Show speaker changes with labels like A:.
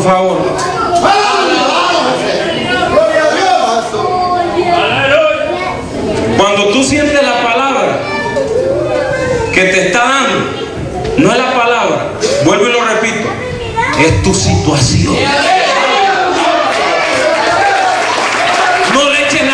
A: favor. Cuando tú sientes la palabra que te está dando, no es la palabra, vuelvo y lo repito, es tu situación.